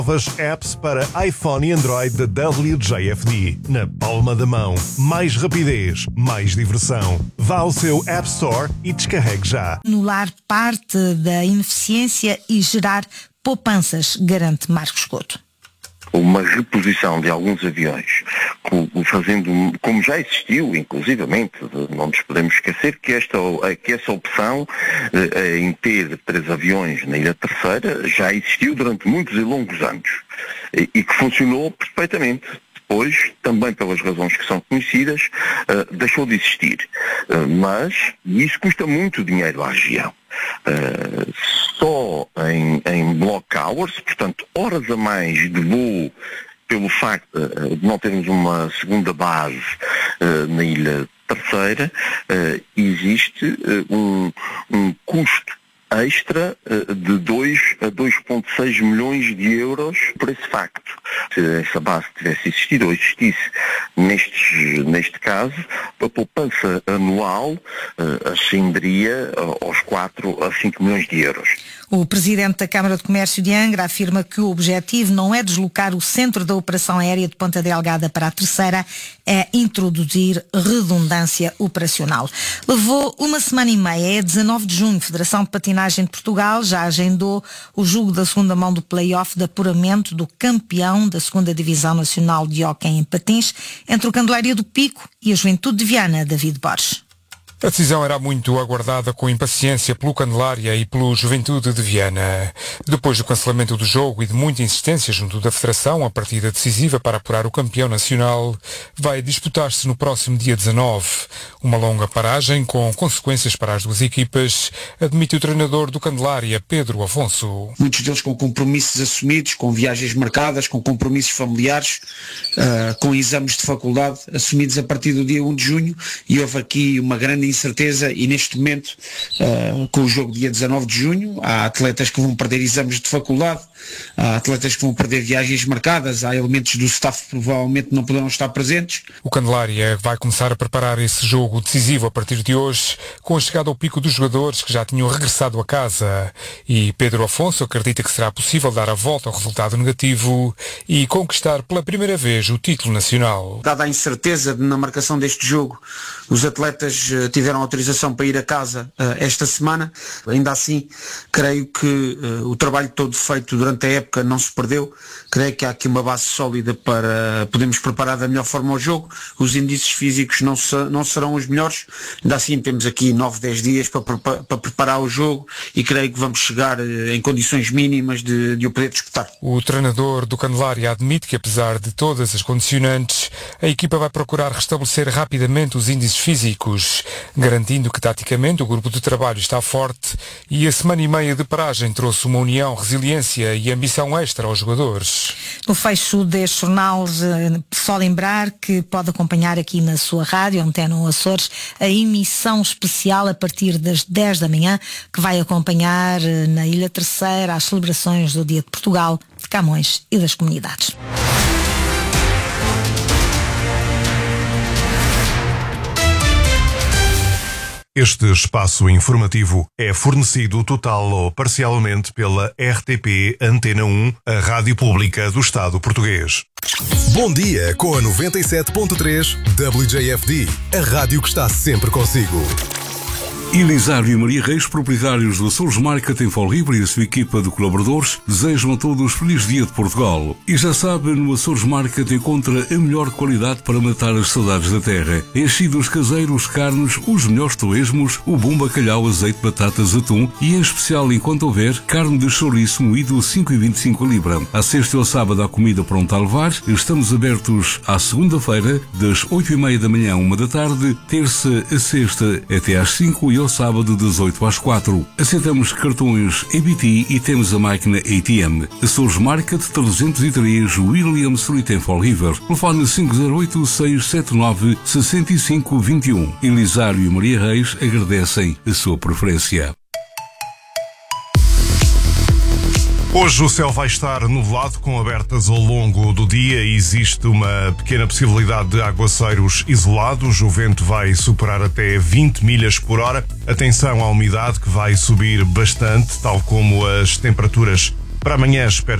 Novas apps para iPhone e Android da WJFD. Na palma da mão. Mais rapidez, mais diversão. Vá ao seu App Store e descarregue já. Anular parte da ineficiência e gerar poupanças, garante Marcos Couto. Uma reposição de alguns aviões, fazendo como já existiu, inclusivamente, não nos podemos esquecer que essa opção em ter 3 aviões na Ilha Terceira já existiu durante muitos e longos anos e que funcionou perfeitamente. Depois, também pelas razões que são conhecidas, deixou de existir. Mas isso custa muito dinheiro à região. Só em block hours, portanto, horas a mais de voo, pelo facto de não termos uma segunda base na Ilha Terceira, existe um custo extra de 2 a 2,6 milhões de euros por esse facto. Se essa base tivesse existido ou existisse neste caso, a poupança anual ascenderia aos 4 a 5 milhões de euros. O presidente da Câmara de Comércio de Angra afirma que o objetivo não é deslocar o centro da operação aérea de Ponta Delgada para a Terceira, é introduzir redundância operacional. Levou uma semana e meia, é 19 de junho, Federação de Patinagem de Portugal já agendou o jogo da segunda mão do play-off de apuramento do campeão da segunda Divisão Nacional de Hóquei em Patins entre o Candelária do Pico e a Juventude de Viana, David Borges. A decisão era muito aguardada com impaciência pelo Candelária e pelo Juventude de Viana. Depois do cancelamento do jogo e de muita insistência junto da Federação, a partida decisiva para apurar o campeão nacional vai disputar-se no próximo dia 19. Uma longa paragem com consequências para as duas equipas, admite o treinador do Candelária, Pedro Afonso. Muitos deles com compromissos assumidos, com viagens marcadas, com compromissos familiares, com exames de faculdade assumidos a partir do dia 1 de junho e houve aqui uma grande incerteza e neste momento, com o jogo dia 19 de junho, há atletas que vão perder exames de faculdade, há atletas que vão perder viagens marcadas, há elementos do staff que provavelmente não poderão estar presentes. O Candelária vai começar a preparar esse jogo decisivo a partir de hoje, com a chegada ao pico dos jogadores que já tinham regressado a casa. E Pedro Afonso acredita que será possível dar a volta ao resultado negativo e conquistar pela primeira vez o título nacional. Dada a incerteza na marcação deste jogo, os atletas tiveram autorização para ir a casa esta semana. Ainda assim, creio que o trabalho todo feito durante a época não se perdeu. Creio que há aqui uma base sólida para podermos preparar da melhor forma o jogo. Os índices físicos não serão os melhores. Ainda assim, temos aqui 9, 10 dias para preparar o jogo e creio que vamos chegar em condições mínimas de o poder disputar. O treinador do Candelária admite que, apesar de todas as condicionantes, a equipa vai procurar restabelecer rapidamente os índices físicos, garantindo que taticamente o grupo de trabalho está forte e a semana e meia de paragem trouxe uma união, resiliência e ambição extra aos jogadores. No fecho deste jornal, só lembrar que pode acompanhar aqui na sua rádio, Antena 1 Açores, a emissão especial a partir das 10 da manhã, que vai acompanhar na Ilha Terceira as celebrações do Dia de Portugal, de Camões e das comunidades. Este espaço informativo é fornecido total ou parcialmente pela RTP Antena 1, a rádio pública do Estado português. Bom dia com a 97.3 WJFD, a rádio que está sempre consigo. Elisário e Maria Reis, proprietários do Açores Market em Folribre e a sua equipa de colaboradores, desejam a todos feliz Dia de Portugal. E já sabe, no Açores Market encontra a melhor qualidade para matar as saudades da terra. Enchidos caseiros, carnes, os melhores torresmos, o bom bacalhau, azeite, batatas, atum e, em especial, enquanto houver, carne de chouriço moído 5,25 a libra. À sexta e ao sábado há comida pronta a levar. Estamos abertos à segunda-feira, das 8h30 da manhã à 1 da tarde, terça a sexta até às 5 e ao sábado das 8 às 4. Aceitamos cartões EBT e temos a máquina ATM. Açores Market 303 William Street em Fall River. Telefone 508-679-6521. Elisário e Maria Reis agradecem a sua preferência. Hoje o céu vai estar nublado com abertas ao longo do dia e existe uma pequena possibilidade de aguaceiros isolados. O vento vai superar até 20 milhas por hora. Atenção à umidade que vai subir bastante, tal como as temperaturas para amanhã.